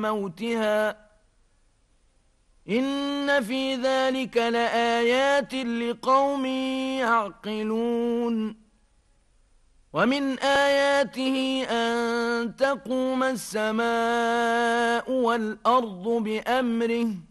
موتها إن في ذلك لآيات لقوم يعقلون ومن آياته أن تقوم السماء والأرض بأمره